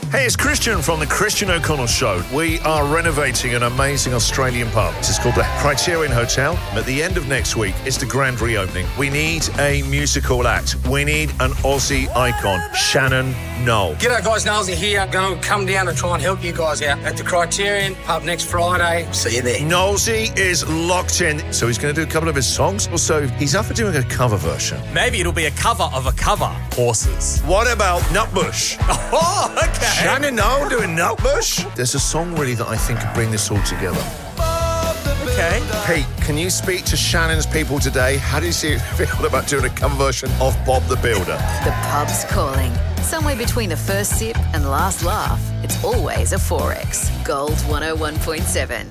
Hey, it's Christian from The Christian O'Connell Show. We are renovating an amazing Australian pub. It's called the Criterion Hotel. At the end of next week, it's the grand reopening. We need a musical act. We need an Aussie icon, Shannon Noll. G'day guys, Nolesy here. Going to come down to try and help you guys out at the Criterion pub next Friday. See you there. Nolesy is locked in, so he's going to do a couple of his songs. Also, he's up for doing a cover version. Maybe it'll be a cover of a cover, Horses. What about Nutbush? Oh, okay. Shannon Noll doing Nutbush? There's a song really that I think could bring this all together. Okay. Pete, can you speak to Shannon's people today? How do you feel about doing a cover version of Bob the Builder? The pub's calling. Somewhere between the first sip and last laugh, it's always a 4X. Gold 101.7.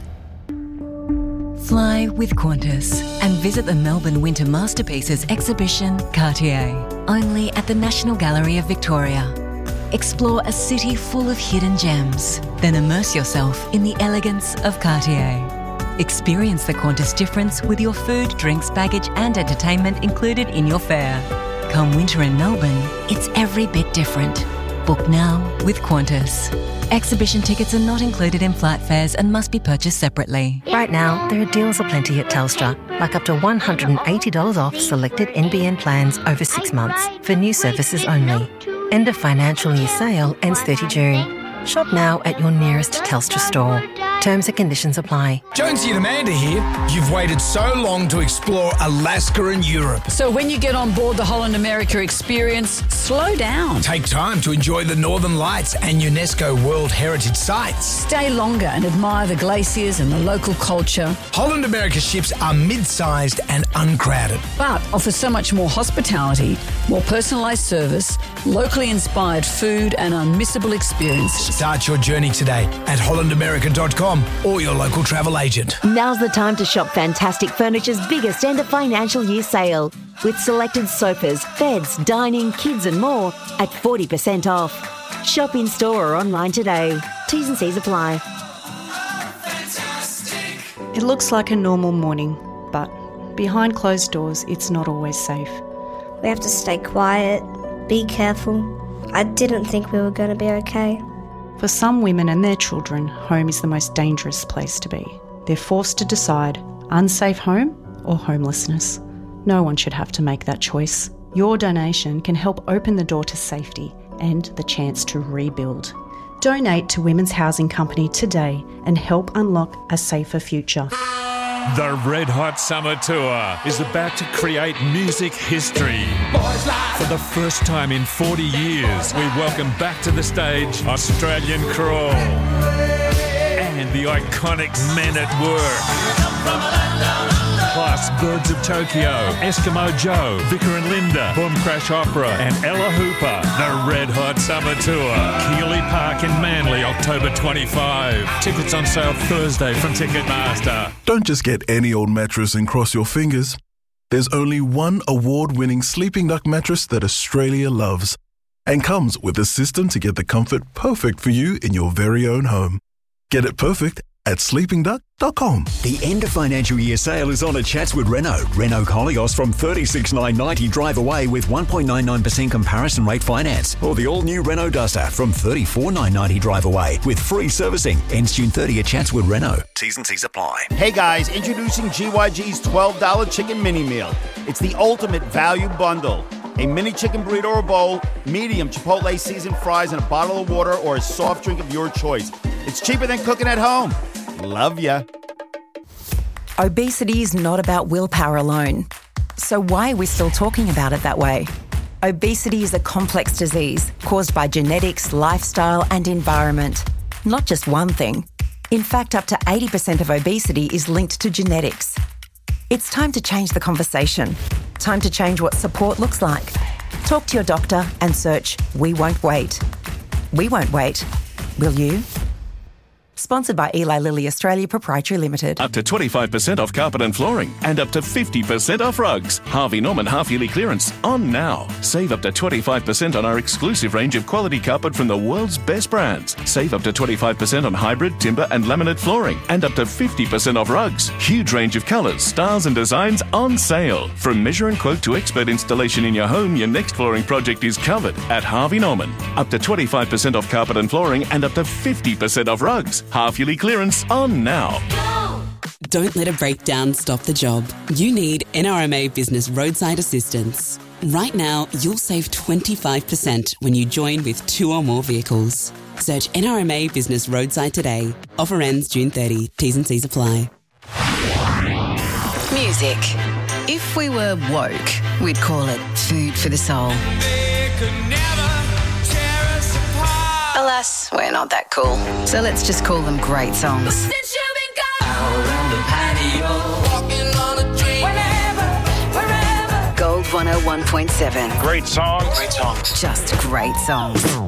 Fly with Qantas and visit the Melbourne Winter Masterpieces exhibition, Cartier, only at the National Gallery of Victoria. Explore a city full of hidden gems, then immerse yourself in the elegance of Cartier. Experience the Qantas difference with your food, drinks, baggage and entertainment included in your fare. Come winter in Melbourne, it's every bit different. Book now with Qantas. Exhibition tickets are not included in flight fares and must be purchased separately. Right now, there are deals aplenty at Telstra, like up to $180 off selected NBN plans over 6 months for new services only. End of financial year sale ends 30 June. Shop now at your nearest Telstra store. Terms and conditions apply. Jonesy and Amanda here. You've waited so long to explore Alaska and Europe. So when you get on board the Holland America experience, slow down. Take time to enjoy the Northern Lights and UNESCO World Heritage Sites. Stay longer and admire the glaciers and the local culture. Holland America ships are mid-sized and uncrowded, but offer so much more hospitality, more personalised service, locally inspired food and unmissable experiences. Start your journey today at hollandamerica.com or your local travel agent. Now's the time to shop Fantastic Furniture's biggest end of financial year sale, with selected sofas, beds, dining, kids and more at 40% off. Shop in store or online today. T's and C's apply. It looks like a normal morning, but behind closed doors, it's not always safe. We have to stay quiet, be careful. I didn't think we were going to be okay. For some women and their children, home is the most dangerous place to be. They're forced to decide unsafe home or homelessness. No one should have to make that choice. Your donation can help open the door to safety and the chance to rebuild. Donate to Women's Housing Company today and help unlock a safer future. The Red Hot Summer Tour is about to create music history. For the first time in 40 years, we welcome back to the stage Australian Crawl and the iconic Men at Work. Plus Birds of Tokyo, Eskimo Joe, Vicar and Linda, Boom Crash Opera and Ella Hooper. The Red Hot Summer Tour. Keeley Park in Manly, October 25. Tickets on sale Thursday from Ticketmaster. Don't just get any old mattress and cross your fingers. There's only one award-winning Sleeping Duck mattress that Australia loves and comes with a system to get the comfort perfect for you in your very own home. Get it perfect at sleepingduck.com. The end of financial year sale is on at Chatswood Renault. Renault Koleos from $36,990 drive away with 1.99% comparison rate finance. Or the all-new Renault Duster from $34,990 drive away with free servicing. Ends June 30 at Chatswood Renault. T's and C's apply. Hey guys, introducing GYG's $12 Chicken Mini Meal. It's the ultimate value bundle. A mini chicken burrito or bowl, medium Chipotle seasoned fries, and a bottle of water or a soft drink of your choice. It's cheaper than cooking at home. Love ya. Obesity is not about willpower alone. So why are we still talking about it that way? Obesity is a complex disease caused by genetics, lifestyle and environment. Not just one thing. In fact, up to 80% of obesity is linked to genetics. It's time to change the conversation. Time to change what support looks like. Talk to your doctor and search We Won't Wait. We won't wait. Will you? Sponsored by Eli Lilly Australia Proprietary Limited. Up to 25% off carpet and flooring and up to 50% off rugs. Harvey Norman half-yearly clearance on now. Save up to 25% on our exclusive range of quality carpet from the world's best brands. Save up to 25% on hybrid, timber and laminate flooring and up to 50% off rugs. Huge range of colours, styles and designs on sale. From measure and quote to expert installation in your home, your next flooring project is covered at Harvey Norman. Up to 25% off carpet and flooring and up to 50% off rugs. Half-yearly clearance on now. Don't let a breakdown stop the job. You need NRMA Business Roadside Assistance. Right now, you'll save 25% when you join with 2 or more vehicles. Search NRMA Business Roadside today. Offer ends June 30. T's and C's apply. Music. If we were woke, we'd call it food for the soul. Alas, we're not that cool. So let's just call them great songs. Gold 101.7. Great songs. Just great songs.